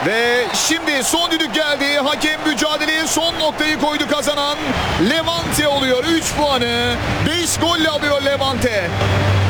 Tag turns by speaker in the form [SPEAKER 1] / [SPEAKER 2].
[SPEAKER 1] Ve şimdi son düdük geldi. Hakem mücadeleye son noktayı koydu, kazanan Levante oluyor. 3 puanı 5 golle alıyor Levante.